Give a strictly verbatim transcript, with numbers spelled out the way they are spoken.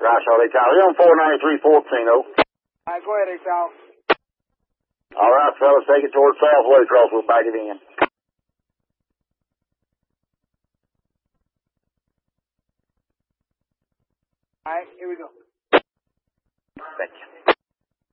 Right, Charlie Tyler. You're on four ninety-three fourteen, oh. All right, go ahead, Excel. All right, fellas, take it towards Southway Cross. We'll back it in. All right, here we go. Thank you.